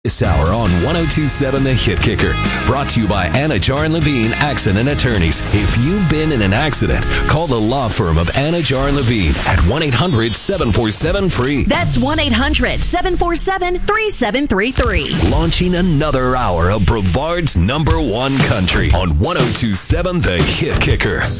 This hour on 1027 The Hit Kicker. Brought to you by Anajar and Levine Accident Attorneys. If you've been in an accident, call the law firm of Anajar and Levine at 1-800-747-FREE. That's 1-800-747-3733. Launching another hour of Brevard's #1 country on 1027 The Hit Kicker.